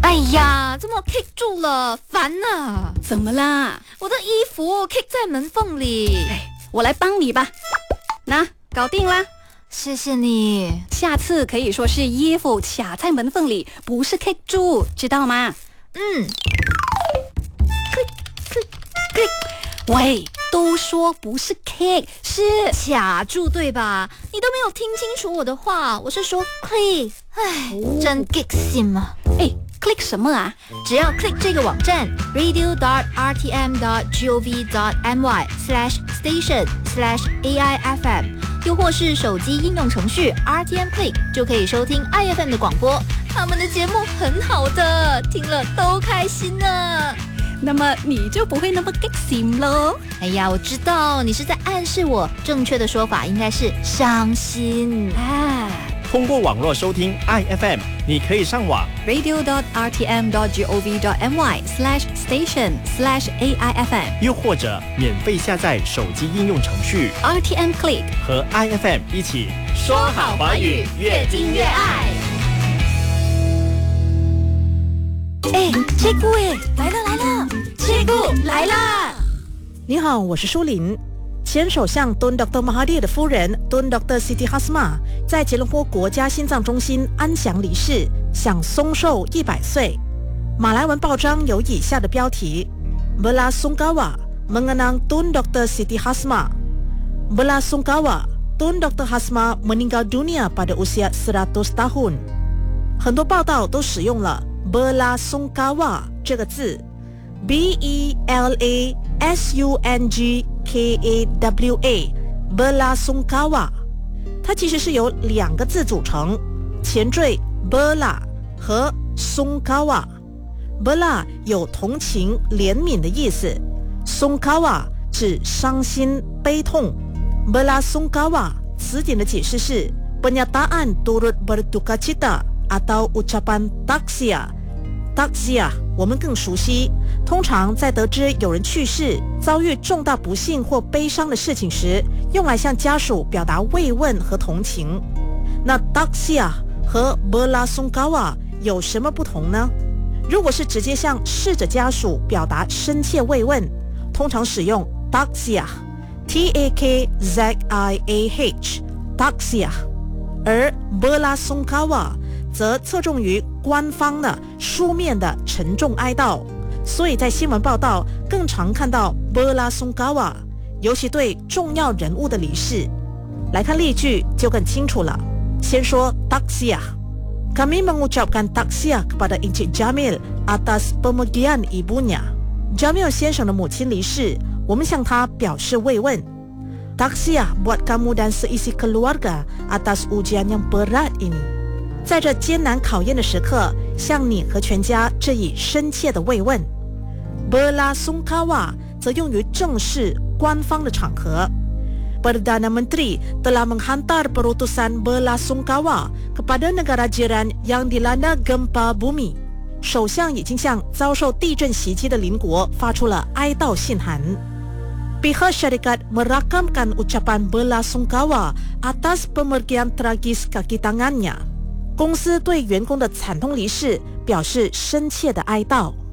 哎呀，怎么 kick 住了？烦啊！ 怎么啦？ 我的衣服 kick 在门缝里。 我来帮你吧。那搞定啦。 谢谢你。 下次可以说是衣服卡在门缝里，不是 kick 住，知道吗？喂，都说不是 kick， 是卡住对吧？你都没有听清楚我的话，我是说 click。真 kick 心啊 ！click 什么啊？ 只要 click 这个网站 radio.rtm.gov.my/station/AIFM， 又或是手机应用程序 RTM Click， 就可以收听 IFM 的广播。他们的节目很好的，听了都开心呢。 那么你就不会那么 kick 心咯。 哎呀，我知道你是在暗示我，正确的说法应该是伤心啊。 通过网络收听 IFM， 你可以上网 radio.rtm.gov.my/station/AIFM， 又或者免费下载手机应用程序 RTM Click， 和 IFM 一起说好华语，越听越爱。 切姑来了，切姑来啦！ 你好，我是舒琳。前首相敦 Dr. Mahathir 的夫人敦 Dr. Siti Hasmah 在吉隆坡国家心脏中心安详离世，享松寿100岁。马来文报章有以下的标题 ：Belasungkawa mengenang Tun Dr. Siti Hasmah。Belasungkawa Tun Dr. Hasmah meninggal dunia pada usia 100 tahun。很多报道都使用了 Belasungkawa 这个字 ，BELASUNGKAWA Belasungkawa， 它其实是由2个字组成，前缀 Bela 和 Sungkawa。Bela 有同情、怜悯的意思 ，Sungkawa 指伤心、悲痛。Belasungkawa 词典的解释是 Pernyataan turut berdukacita atau ucapan takziah。takziah 我们更熟悉，通常在得知有人去世、遭遇重大不幸或悲伤的事情时，用来向家属表达慰问和同情。那 takziah 和 belasungkawa 有什么不同呢？如果是直接向逝者家属表达深切慰问，通常使用 takziah takziah takziah， 而 belasungkawa 则侧重于官方的书面的沉重哀悼，所以在新闻报道更常看到 belasungkawa， 尤其对重要人物的离世。来看例句就更清楚了。先说 takziah， Kami mengucapkan takziah kepada Encik Jamil atas pemergian ibunya。 Jamil 先生的母亲离世，我们向他表示慰问。Takziah buat kamu dan seisi keluarga atas ujian yang berat ini。在这艰难考验的时刻，向你和全家致以深切的慰问。Belasungkawa 则用于正式官方的场合。Perdana Menteri telah menghantar perutusan belasungkawa kepada negara jiran yang dilanda gempa bumi。首相已经向遭受地震袭击的邻国发出了哀悼信函。Pihak syarikat merakamkan ucapan belasungkawa atas pemergian tragis kaki tangannya。公司对员工的惨痛离世表示深切的哀悼。